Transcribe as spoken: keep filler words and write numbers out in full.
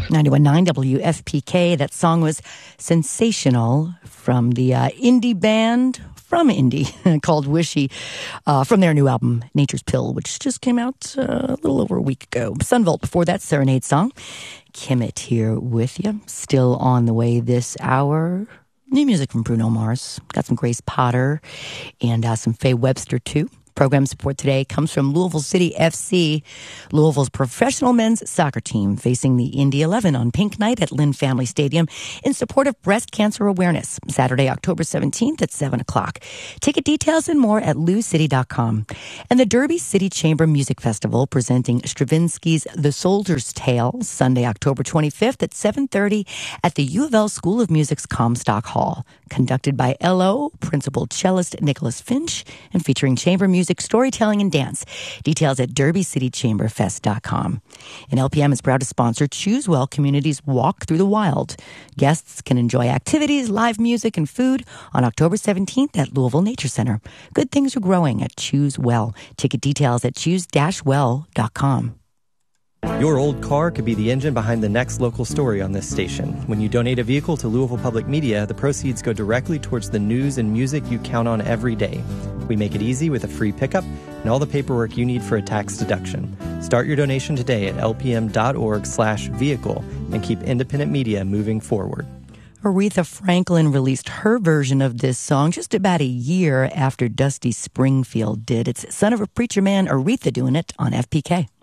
ninety-one point nine W F P K. That song was Sensational from the uh, indie band from Indy called Wishy uh, from their new album, Nature's Pill, which just came out uh, a little over a week ago. Sunvolt before that, Serenade song. Kimmit here with you. Still on the way this hour. New music from Bruno Mars. Got some Grace Potter and uh, some Faye Webster, too. Program support today comes from Louisville City F C, Louisville's professional men's soccer team, facing the Indy eleven on Pink Night at Lynn Family Stadium in support of breast cancer awareness, Saturday, October seventeenth at seven o'clock. Ticket details and more at lou city dot com. And the Derby City Chamber Music Festival presenting Stravinsky's The Soldier's Tale, Sunday, October twenty-fifth at seven thirty at the U of L School of Music's Comstock Hall. Conducted by L O, Principal Cellist Nicholas Finch, and featuring chamber music, storytelling, and dance. Details at derby city chamber fest dot com. And L P M is proud to sponsor Choose Well Community's Walk Through the Wild. Guests can enjoy activities, live music, and food on October seventeenth at Louisville Nature Center. Good things are growing at Choose Well. Ticket details at choose dash well dot com. Your old car could be the engine behind the next local story on this station. When you donate a vehicle to Louisville Public Media, the proceeds go directly towards the news and music you count on every day. We make it easy with a free pickup and all the paperwork you need for a tax deduction. Start your donation today at lpm.org slash vehicle and keep independent media moving forward. Aretha Franklin released her version of this song just about a year after Dusty Springfield did. It's Son of a Preacher Man, Aretha doing it on F P K.